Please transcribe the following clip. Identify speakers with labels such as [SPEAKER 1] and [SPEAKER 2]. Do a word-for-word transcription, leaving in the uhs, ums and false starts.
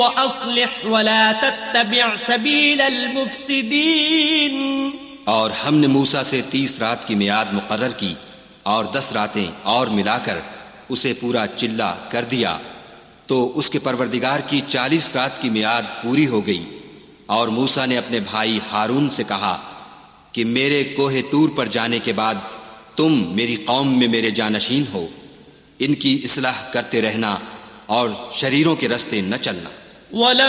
[SPEAKER 1] वअस्लिह वला तत्तबि' सबीलल मुफ्सिदीन।
[SPEAKER 2] और हमने मूसा से तीस रात की मियाद मुकर्रर की और दस रातें और मिलाकर उसे पूरा चिल्ला कर दिया, तो उसके परवरदिगार की चालीस रात की मियाद पूरी हो गई। और मूसा ने अपने भाई हारून से कहा कि मेरे कोहे तूर पर जाने के बाद तुम मेरी कौम में मेरे जानशीन हो, इनकी इस्लाह करते रहना और शरीरों के रास्ते न चलना।